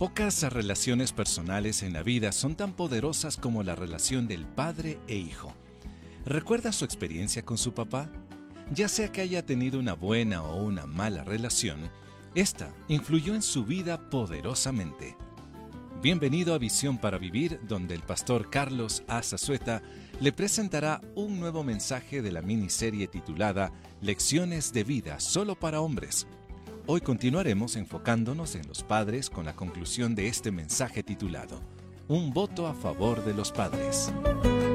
Pocas relaciones personales en la vida son tan poderosas como la relación del padre e hijo. ¿Recuerda su experiencia con su papá? Ya sea que haya tenido una buena o una mala relación, esta influyó en su vida poderosamente. Bienvenido a Visión para Vivir, donde el pastor Carlos A. Zazueta le presentará un nuevo mensaje de la miniserie titulada Lecciones de Vida solo para hombres. Hoy continuaremos enfocándonos en los padres con la conclusión de este mensaje titulado Un voto a favor de los padres.